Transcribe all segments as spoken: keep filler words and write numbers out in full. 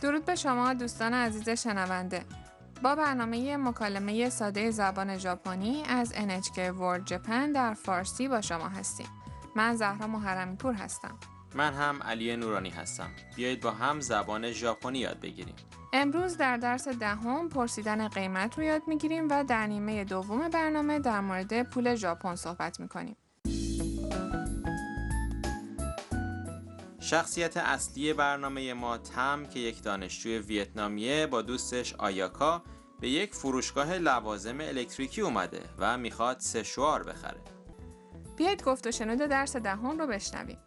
درود به شما دوستان عزیز شنونده. با برنامه مکالمه ساده زبان ژاپنی از ان اچ کی World Japan در فارسی با شما هستیم. من زهرا محرمی پور هستم. من هم علی نورانی هستم. بیایید با هم زبان ژاپنی یاد بگیریم. امروز در درس دهم پرسیدن قیمت رو یاد میگیریم و در نیمه دوم برنامه در مورد پول ژاپن صحبت میکنیم. شخصیت اصلی برنامه ما تم که یک دانشجوی ویتنامیه با دوستش آیاکا به یک فروشگاه لوازم الکتریکی اومده و میخواد سشوار بخره. بیایید گفت و شنود درس دهم رو بشنویم.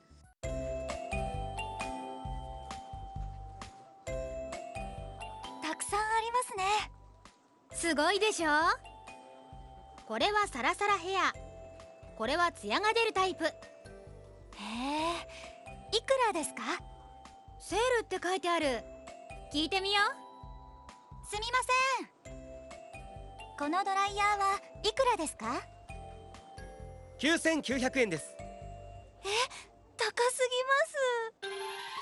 たくさんありますね。すごいでしょ。これはサラサラヘア。これはツヤが出るタイプ。へえ、いくらですか？セールって書いてある。聞いてみよう。すみません。このドライヤーはいくらですか？ きゅうせんきゅうひゃくえんです。 え、高すぎます。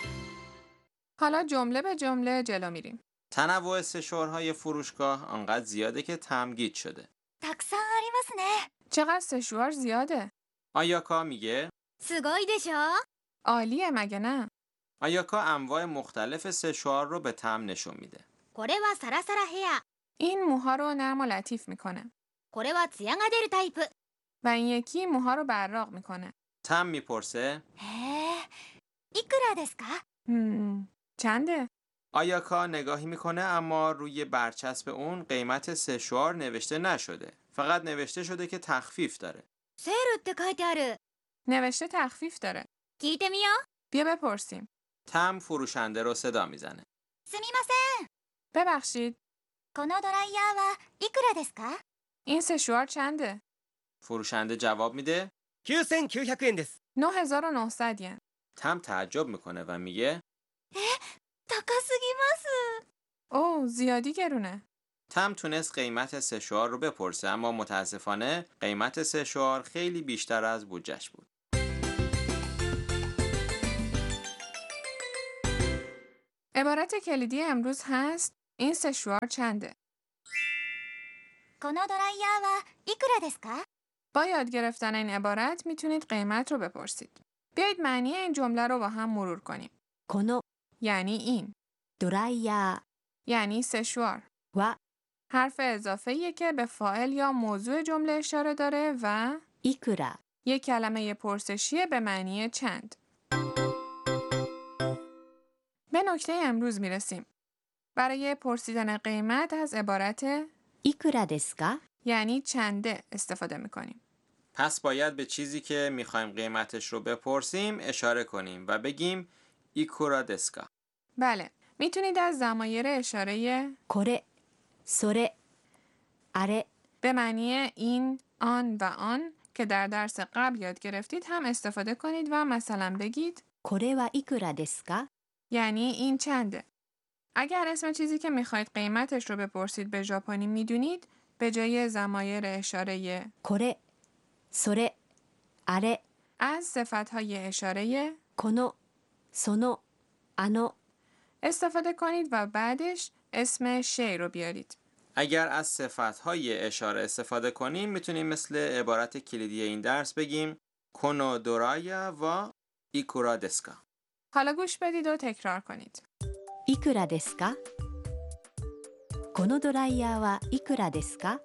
حالا جمله به جمله جلو میریم. تنوع سشوارهای فروشگاه انقدر زیاده که تمگید شده. たくさんありますね。 چقدر سشوار زیاده؟ آیاکا میگه すごいでしょ。 عالیه مگه نه؟ آیاکا انواع مختلف سشوار رو به تم نشون میده. これはサラサラヘア。 این موها رو نرم و لطیف میکنه これはツヤが出るタイプ。 و این یکی موها رو براق میکنه. تم میپرسه へえ、いくらですか？ هم. چنده؟ آیاکا نگاهی میکنه اما روی برچسب اون قیمت سشوار نوشته نشده. فقط نوشته شده که تخفیف داره. セールって書いてある。 نوشته تخفیف داره. 聞いてみよう。 بیا بپرسیم. تم فروشنده رو صدا میزنه. すみません。 ببخشید このドライヤーはいくらですか？ این سشوار چنده؟ فروشنده جواب میده きゅうせんきゅうひゃくえんです。 نه هزار و نهصد ین. تم تعجب میکنه و میگه 高すぎます。 اوه زیادی گرونه. تم تونست قیمت سشوار رو بپرسه اما متاسفانه قیمت سشوار خیلی بیشتر از بودجه‌اش بود. عبارت کلیدی امروز هست این سشوار چنده؟ このドライヤーはいくらですか？ با یاد گرفتن این عبارت میتونید قیمت رو بپرسید. بیایید معنی این جمله رو با هم مرور کنیم. この یعنی این، ドライヤ یعنی سشوار. ーは حرف اضافه‌ایه که به فاعل یا موضوع جمله اشاره داره و いくら یک کلمه پرسشیه به معنی چند. به نکته امروز میرسیم. برای پرسیدن قیمت از عبارت いくらですか یعنی چنده استفاده میکنیم. پس باید به چیزی که میخوایم قیمتش رو بپرسیم اشاره کنیم و بگیم ایکورا دسکا. بله، میتونید از ضمایر اشاره これそれあれ به معنی این، آن و آن که در درس قبل یاد گرفتید هم استفاده کنید و مثلا بگید これはいくらですか یعنی این چنده. اگر اسم چیزی که میخواید قیمتش رو بپرسید به ژاپنی میدونید، به جای ضمایر اشاره これそれあれ از صفتهای اشاره このそのあの استفاده کنید و بعدش اسم شی رو بیارید. اگر از صفتهای اشاره استفاده کنیم میتونیم مثل عبارت کلیدی این درس بگیم کنو دورایا و ایکورا دسکا. حالا گوش بدید و تکرار کنید. いくらですかこのドライヤーはいくらですか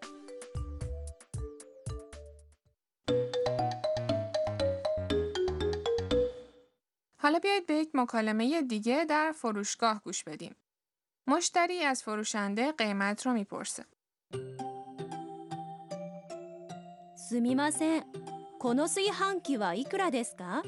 حالا بیایید به یک مکالمه دیگه در فروشگاه گوش بدیم. مشتری از فروشنده قیمت رو میپرسه. すみません。この炊飯器はいくらですか？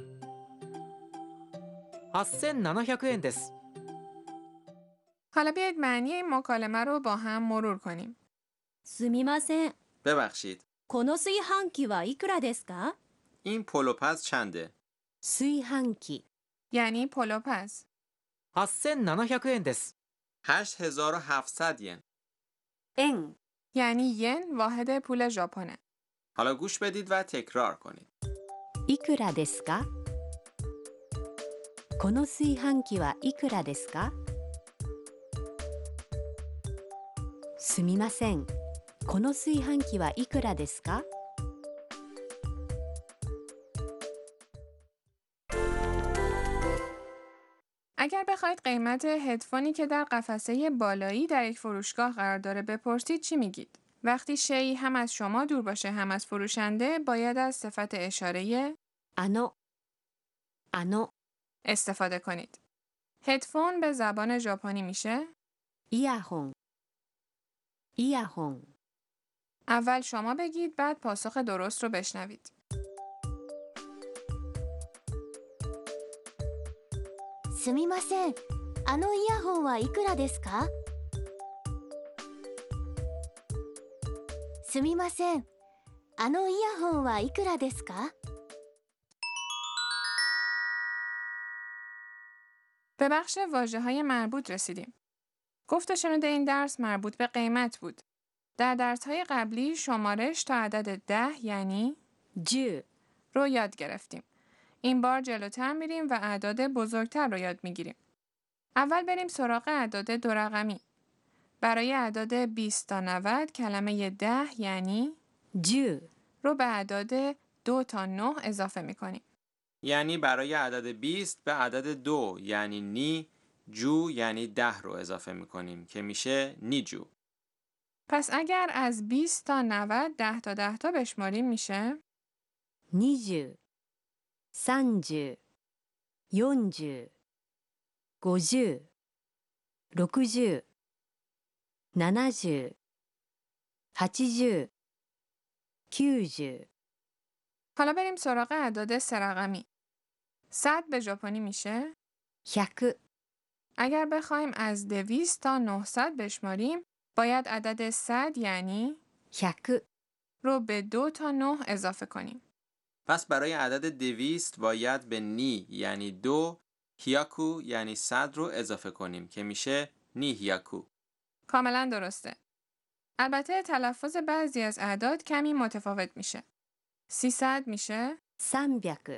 はっせんななひゃくえんです。 حالا بیایید معنی این مکالمه رو با هم مرور کنیم. すみません。 ببخشید この炊飯器はいくらですか？ این پلوپز چنده؟ 炊飯器 یعنی پلوپز. はっせんななひゃくえんです。 هشت هزار و هفتصد ین. 円 یعنی ین واحد پول ژاپنه. حالا گوش بدید و تکرار کنید. いくらですかこの炊飯器はいくらですかすみません。この炊飯器はいくらですか？ اگر بخواید قیمت هدفونی که در قفسه بالایی در یک فروشگاه قرار داره بپرسید چی میگید؟ وقتی شیئی هم از شما دور باشه هم از فروشنده باید از صفت اشاره あの、あの、 استفاده کنید. هدفون به زبان ژاپنی میشه イヤホン、イヤホン、 اول شما بگید بعد پاسخ درست رو بشنوید. すみません。あのイヤホンはいくらですか？すみません。あのイヤホンはいくらですか？ به بخش واژه‌های مربوط رسیدیم. گفت و شنود این درس مربوط به قیمت بود. در درس‌های قبلی شمارش تا عدد ده یعنی じゅう、 رو یاد گرفتیم. این بار جلوتر میریم و اعداد بزرگتر رو یاد میگیریم. اول بریم سراغ اعداد دو رقمی. برای اعداد بیست تا نود کلمه ده یعنی じゅう、 رو به اعداد دو تا نه اضافه میکنیم. یعنی برای عدد بیست به عدد دو یعنی نی، جو یعنی ده رو اضافه میکنیم که میشه نیجو. پس اگر از بیست تا نود ده تا ده تا بشماریم میشه にじゅう、さんじゅう、よんじゅう、ごじゅう、ろくじゅう、ななじゅう、はちじゅう、きゅうじゅう。 حالا بریم سراغ اعداد سه رقمی. صد به ژاپنی میشه ひゃく اگر بخوایم از دویست تا نهصد بشماریم باید عدد صد یعنی ひゃく رو به دو تا نه اضافه کنیم. پس برای عدد دویست باید به نی یعنی دو، هیاکو یعنی صد رو اضافه کنیم که میشه نی هیاکو. کاملا درسته. البته تلفظ بعضی از اعداد کمی متفاوت میشه. سیصد میشه さんびゃく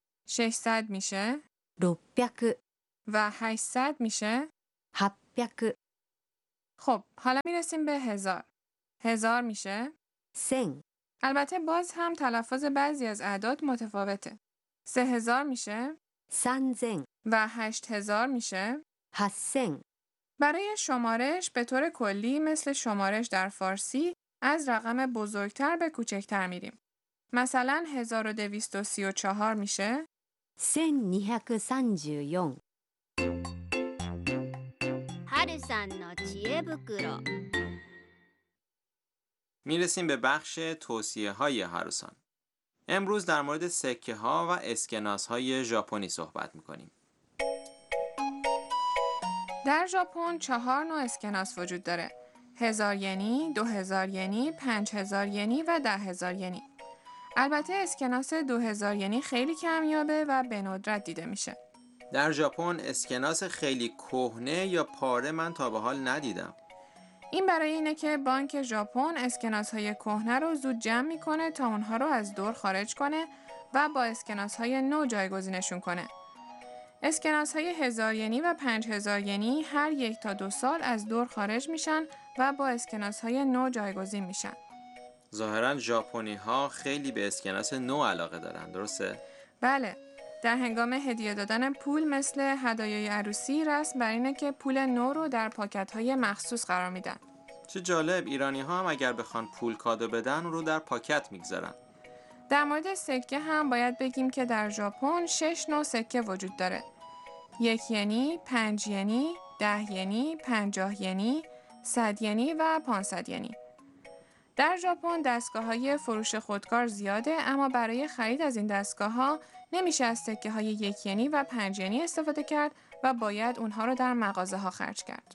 ششصد میشه ろっぴゃく و هشتصد میشه はっぴゃく خب حالا میرسیم به هزار. هزار میشه せん البته باز هم تلفظ بعضی از اعداد متفاوته. سه هزار میشه さんぜん و هشت هزار میشه はっせん برای شمارش به طور کلی مثل شمارش در فارسی از رقم بزرگتر به کوچکتر میریم. مثلا هزار و دویست و سی و چهار میشه せんにひゃくさんじゅうよんはるさんの知恵袋 میرسیم به بخش توصیه های هاروسان. امروز در مورد سکه ها و اسکناس های ژاپنی صحبت میکنیم. در ژاپن چهار نوع اسکناس وجود داره. هزار ینی، دو هزار ینی، پنج هزار ینی و ده هزار ینی. البته اسکناس دو هزار ینی خیلی کمیابه و به ندرت دیده میشه. در ژاپن اسکناس خیلی کهنه یا پاره من تا به حال ندیدم. این برای اینه که بانک ژاپن اسکناس‌های کهنه رو زود جمع میکنه تا اونها رو از دور خارج کنه و با اسکناس‌های نو جایگزینشون کنه. اسکناس‌های هزار ینی و پنج هزار ینی هر یک تا دو سال از دور خارج میشن و با اسکناس‌های نو جایگزین میشن. ظاهراً ژاپنی ها خیلی به اسکناس نو علاقه دارن، درسته؟ بله، در هنگام هدیه دادن پول مثل هدایای عروسی رسم بر اینه که پول نو رو در پاکت‌های مخصوص قرار میدن. چه جالب، ایرانی ها هم اگر بخوان پول کادو بدن رو در پاکت میگذارن. در مورد سکه هم باید بگیم که در ژاپن شش نوع سکه وجود داره. یک ینی، پنج ینی، ده ینی، پنجاه ینی، صد ینی و پانصد ینی. در ژاپن دستگاه‌های فروش خودکار زیاده اما برای خرید از این دستگاه‌ها نمیشه از سکه های یک ینی و پنج ینی استفاده کرد و باید اونها رو در مغازه ها خرج کرد.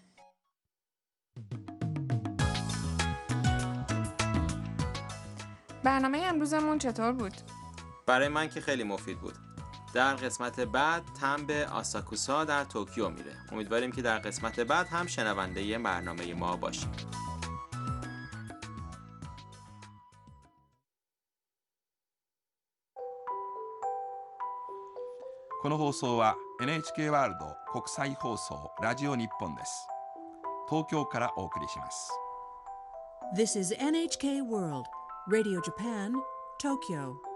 برنامه امروزمون چطور بود؟ برای من که خیلی مفید بود. در قسمت بعد تم به آساکوسا در توکیو میره. امیدواریم که در قسمت بعد هم شنونده برنامه ما باشیم. この放送は エヌエイチケー ワールド国際放送ラジオ日本です。東京からお送りします。 This is N H K World, Radio Japan, Tokyo.